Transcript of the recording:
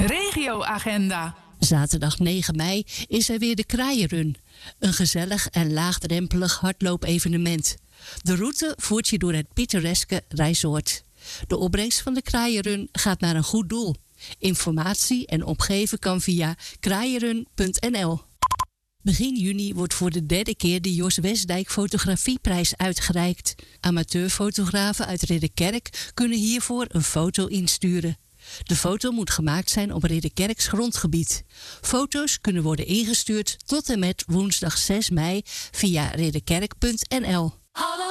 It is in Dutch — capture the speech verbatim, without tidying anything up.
Regioagenda. Zaterdag negen mei is er weer de Kraaienrun. Een gezellig en laagdrempelig hardloopevenement. De route voert je door het pittoreske Rijsoord. De opbrengst van de Kraaienrun gaat naar een goed doel. Informatie en opgeven kan via kraaienrun punt n l. Begin juni wordt voor de derde keer de Jos Westdijk Fotografieprijs uitgereikt. Amateurfotografen uit Ridderkerk kunnen hiervoor een foto insturen. De foto moet gemaakt zijn op Ridderkerks grondgebied. Foto's kunnen worden ingestuurd tot en met woensdag zes mei via ridderkerk punt n l.